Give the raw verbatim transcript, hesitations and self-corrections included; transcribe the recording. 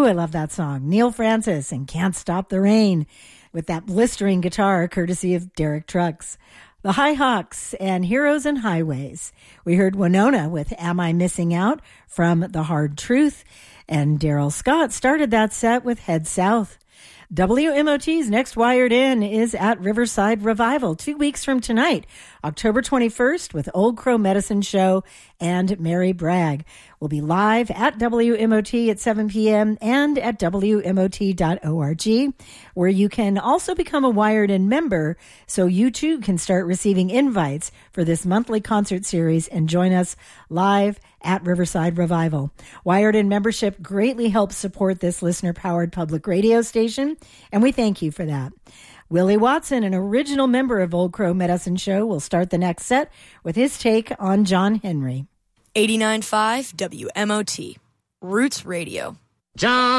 Ooh, I love that song. Neil Francis and Can't Stop the Rain with that blistering guitar courtesy of Derek Trucks. The High Hawks and Heroes and Highways. We heard Winona with Am I Missing Out from The Hard Truth. And Daryl Scott started that set with Head South. W M O T's next Wired In is at Riverside Revival two weeks from tonight, October twenty-first, with Old Crow Medicine Show and Mary Bragg. We'll be live at W M O T at seven p.m. and at W M O T dot org, where you can also become a Wired In member so you too can start receiving invites for this monthly concert series and join us live at Riverside Revival. Wired In membership greatly helps support this listener-powered public radio station, and we thank you for that. Willie Watson, an original member of Old Crow Medicine Show, will start the next set with his take on John Henry. eighty-nine point five W M O T, Roots Radio. John